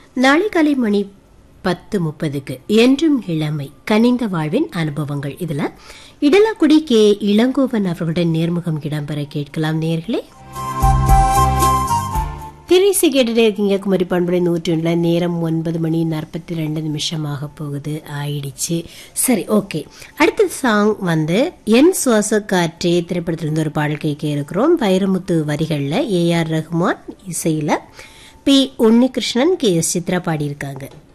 நாளை காலை மணி 10:30க்கு என்றும் இளமை கனிந்த வாழ்வின் அனுபவங்கள். இதுல இடலாக்குடி கே இளங்கோவன் அவர்களுடன் நேர்முகம் இடம்பெற கேட்கலாம். நேயர்களே, திரைசி கேட்டுட்டே இருக்கீங்க. குமரி பண்புரை 101. நேரம் 9:42 போகுது ஆயிடுச்சு. சரி, ஓகே. அடுத்த சாங் என் சுவாச காற்றே திரைப்படத்திலிருந்து ஒரு பாடல் கேட்க இருக்கிறோம். வைரமுத்து வரிகள்ல AR ரஹ்மான், இசையில P. உன்னிகிருஷ்ணன், KS சித்ரா பாடியிருக்காங்க.